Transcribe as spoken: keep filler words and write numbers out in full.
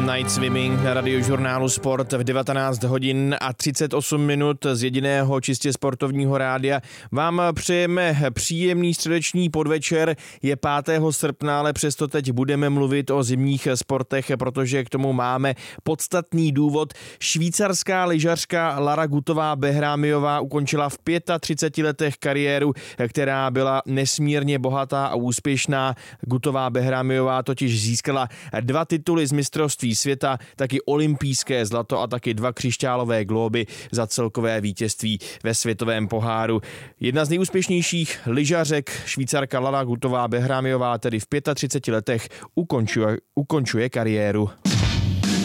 Night Swimming na radiožurnálu Sport v devatenáct hodin a třicet osm minut z jediného čistě sportovního rádia. Vám přejeme příjemný středeční podvečer. Je pátého srpna, ale přesto teď budeme mluvit o zimních sportech, protože k tomu máme podstatný důvod. Švýcarská lyžařka Lara Gutová-Behrámiová ukončila v třiceti pěti letech kariéru, která byla nesmírně bohatá a úspěšná. Gutová-Behrámiová totiž získala dva tituly z mistrovství světa, taky olympijské zlato a taky dva křišťálové glóby za celkové vítězství ve světovém poháru. Jedna z nejúspěšnějších lyžařek, Švýcarka Lara Gutová-Behrámiová, tedy v třiceti pěti letech ukončuje, ukončuje kariéru.